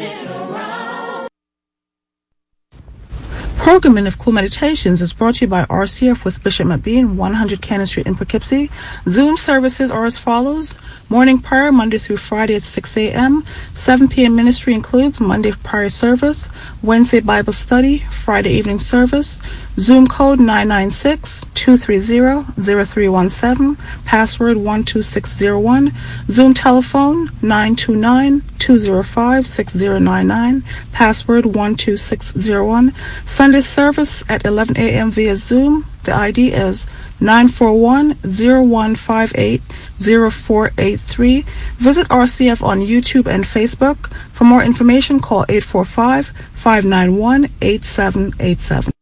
Programming of Cool Meditations is brought to you by RCF with Bishop McBean, 100 Cannon Street in Poughkeepsie. Zoom services are as follows. Morning prayer, Monday through Friday at 6 a.m. 7 p.m. ministry includes Monday prayer service, Wednesday Bible study, Friday evening service. Zoom code 996-230-0317, password 12601. Zoom telephone 929-205-6099, password 12601. Sunday service at 11 a.m. via Zoom. The ID is 941-0158-0483. Visit RCF on YouTube and Facebook. For more information, call 845-591-8787.